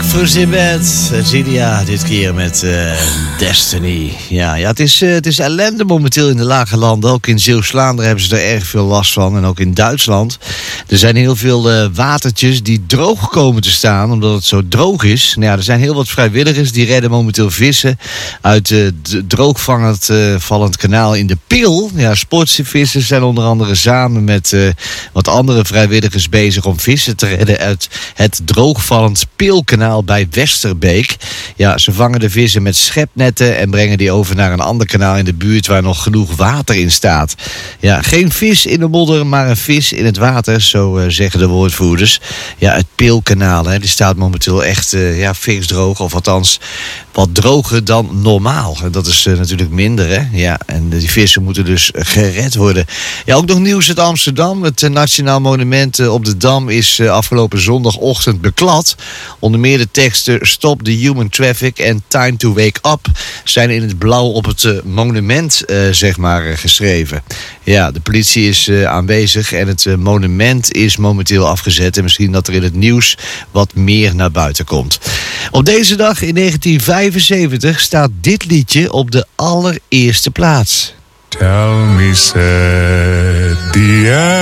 Afro's in bed. Zilia dit keer met Destiny. Ja, het is ellende momenteel in de lage landen. Ook in Zeeuws-Vlaanderen hebben ze er erg veel last van. En ook in Duitsland. Er zijn heel veel watertjes die droog komen te staan. Omdat het zo droog is. Nou ja, er zijn heel wat vrijwilligers die redden momenteel vissen uit het droogvallend kanaal in de Pil. Ja, sportvissers zijn onder andere samen met wat andere vrijwilligers bezig om vissen te redden uit het droogvallend Pilkanaal bij Westerbeek. Ja, ze vangen de vissen met schepnetten en brengen die over naar een ander kanaal in de buurt waar nog genoeg water in staat. Ja, geen vis in de modder, maar een vis in het water, zo zeggen de woordvoerders. Ja, het Pilkanaal, die staat momenteel echt feestdroog, of althans wat droger dan normaal. En dat is natuurlijk minder, hè. Ja, en die vissen moeten dus gered worden. Ja, ook nog nieuws uit Amsterdam. Het Nationaal Monument op de Dam is afgelopen zondagochtend beklad. Onder meer de teksten Stop the Human Traffic en Time to Wake Up zijn in het blauw op het monument geschreven. Ja, de politie is aanwezig en het monument is momenteel afgezet. En misschien dat er in het nieuws wat meer naar buiten komt. Op deze dag in 1975 staat dit liedje op de allereerste plaats. Tell me, said the